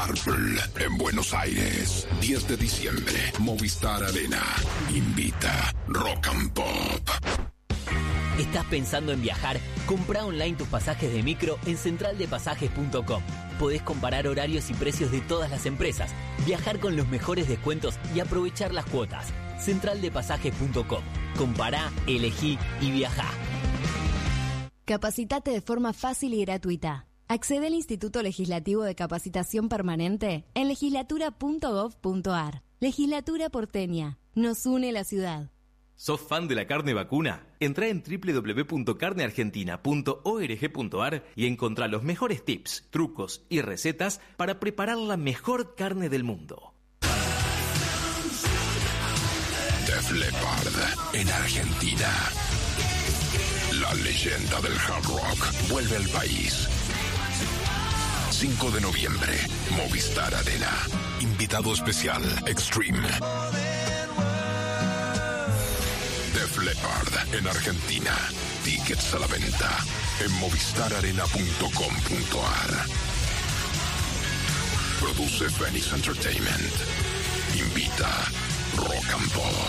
Purple en Buenos Aires. 10 de diciembre, Movistar Arena. Invita Rock and Pop. ¿Estás pensando en viajar? Comprá online tus pasajes de micro en centraldepasajes.com. Podés comparar horarios y precios de todas las empresas, viajar con los mejores descuentos y aprovechar las cuotas. Centraldepasajes.com. Compará, elegí y viajá. Capacitate de forma fácil y gratuita. Accede al Instituto Legislativo de Capacitación Permanente en legislatura.gov.ar. Legislatura porteña. Nos une la ciudad. ¿Sos fan de la carne vacuna? Entrá en www.carneargentina.org.ar y encontrá los mejores tips, trucos y recetas para preparar la mejor carne del mundo. Def Leppard en Argentina. La leyenda del hard rock vuelve al país. 5 de noviembre, Movistar Arena. Invitado especial, Extreme. Def Leppard en Argentina. Tickets a la venta en movistararena.com.ar. Produce Phoenix Entertainment. Invita Rock and Pop.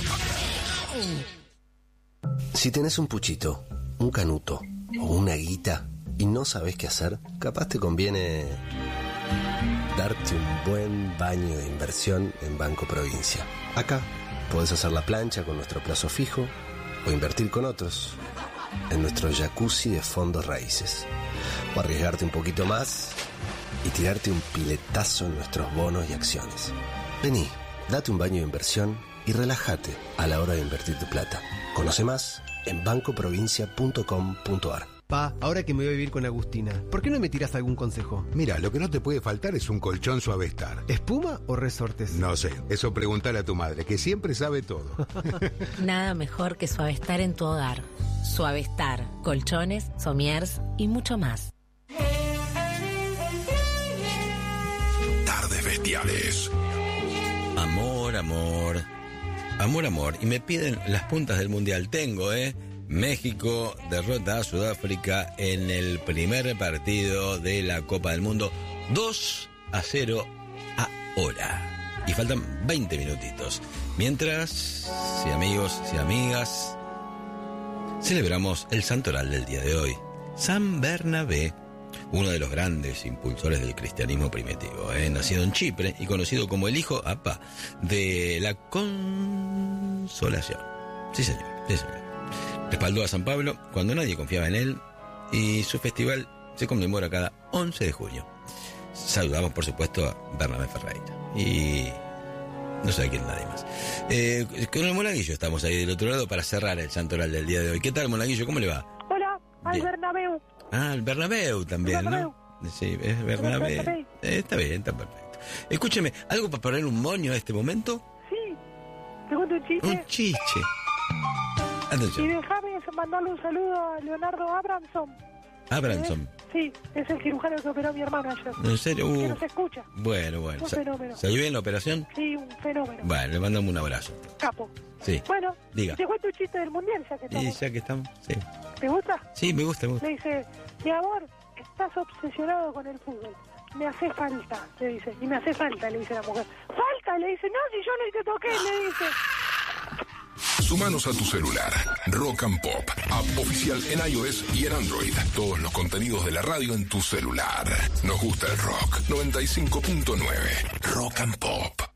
Si tenés un puchito, un canuto o una guita y no sabés qué hacer, capaz te conviene darte un buen baño de inversión en Banco Provincia. Acá podés hacer la plancha con nuestro plazo fijo o invertir con otros en nuestro jacuzzi de fondos raíces, o arriesgarte un poquito más y tirarte un piletazo en nuestros bonos y acciones. Vení, date un baño de inversión y relájate a la hora de invertir tu plata. Conoce más en bancoprovincia.com.ar. Pa, ahora que me voy a vivir con Agustina, ¿por qué no me tiras algún consejo? Mira, lo que no te puede faltar es un colchón Suavestar. ¿Espuma o resortes? No sé, eso preguntale a tu madre, que siempre sabe todo. Nada mejor que Suavestar en tu hogar. Suavestar, colchones, somiers y mucho más. Tardes Bestiales. Amor, amor. Amor, amor. Y me piden las puntas del mundial. Tengo, México derrota a Sudáfrica en el primer partido de la Copa del Mundo 2-0 ahora. Y faltan 20 minutitos. Mientras, si amigos, si amigas, celebramos el santoral del día de hoy. San Bernabé, uno de los grandes impulsores del cristianismo primitivo, nacido en Chipre y conocido como el hijo de la consolación. Sí, señor, sí, señor. Respaldó a San Pablo cuando nadie confiaba en él y su festival se conmemora cada 11 de junio. Saludamos, por supuesto, a Bernabé Ferreira y no sé a quién nadie más. Con el Monaguillo estamos ahí del otro lado para cerrar el santoral del día de hoy. ¿Qué tal, Monaguillo? ¿Cómo le va? Hola, al Bernabéu. Ah, el Bernabéu también, Bernabéu. ¿no? Sí, es Bernabé. Está bien, está perfecto. Escúcheme, ¿algo para poner un moño a este momento? Sí, te cuento un chiste. Un chiste. Atención. Y déjame mandarle un saludo a Leonardo Abramson. Abramson. Sí, es el cirujano que operó a mi hermana ayer. ¿En serio? Que no se escucha. Bueno. Un fenómeno. ¿Salió bien la operación? Sí, un fenómeno. Bueno, le mandamos un abrazo. Capo. Sí. Bueno, diga. te cuento un chiste del mundial ya que estamos. Y ya que estamos, sí. ¿Te gusta? Sí, me gusta. Le dice, mi amor, estás obsesionado con el fútbol. Me hace falta, le dice. Y me hace falta, le dice la mujer. ¿Falta? Le dice, no, si yo no te toqué, le dice. Sumanos a tu celular. Rock and Pop, app oficial en iOS y en Android. Todos los contenidos de la radio en tu celular. Nos gusta el rock. 95.9. Rock and Pop.